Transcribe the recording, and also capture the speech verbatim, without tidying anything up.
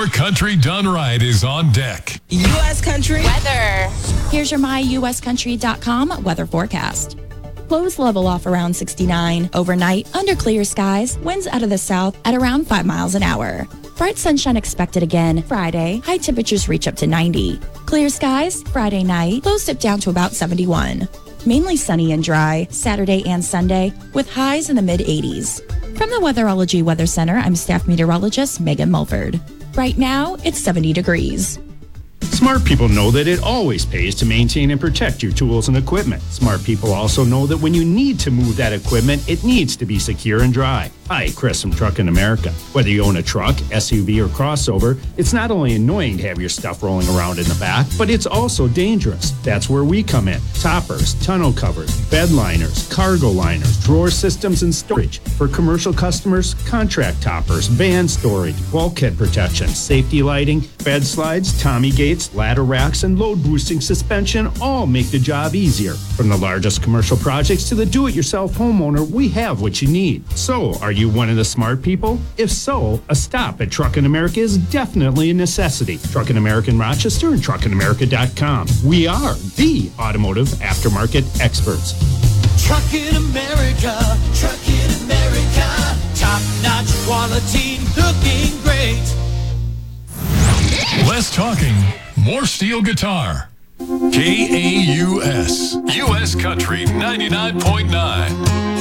More country done right is on deck. U S Country weather. Here's your my U S country dot com weather forecast. Lows level off around sixty-nine. Overnight, under clear skies, winds out of the south at around five miles an hour. Bright sunshine expected again Friday. High temperatures reach up to ninety. Clear skies Friday night. Lows dip down to about seventy-one. Mainly sunny and dry Saturday and Sunday with highs in the mid eighties. From the Weatherology Weather Center, I'm staff meteorologist Megan Mulford. Right now, it's seventy degrees. Smart people know that it always pays to maintain and protect your tools and equipment. Smart people also know that when you need to move that equipment, it needs to be secure and dry. Hi, Chris from Truckin' America. Whether you own a truck, S U V, or crossover, it's not only annoying to have your stuff rolling around in the back, but it's also dangerous. That's where we come in. Toppers, tonneau covers, bed liners, cargo liners, drawer systems, and storage. For commercial customers, contract toppers, van storage, bulkhead protection, safety lighting, bed slides, Tommy gates, ladder racks, and load boosting suspension all make the job easier. From the largest commercial projects to the do-it-yourself homeowner, we have what you need. So, are you one of the smart people? If so, a stop at Truckin' America is definitely a necessity. Truckin' America in Rochester and truckin america dot com. We are the automotive aftermarket experts. Truckin' America, Truckin' America, top-notch quality, looking great. Less talking, more steel guitar. K A U S, U S Country ninety-nine point nine.